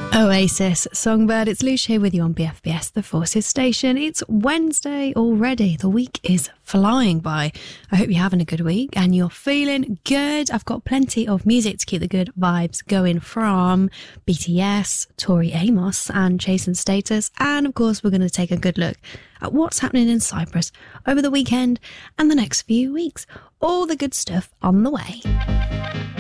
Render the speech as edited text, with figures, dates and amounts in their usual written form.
Oasis, Songbird. It's Lush here with you on BFBS, the Forces Station. It's Wednesday already. The week is flying by. I hope you're having a good week and you're feeling good. I've got plenty of music to keep the good vibes going from BTS, Tori Amos and Chase and Status. And of course, we're going to take a good look at what's happening in Cyprus over the weekend and the next few weeks. All the good stuff on the way.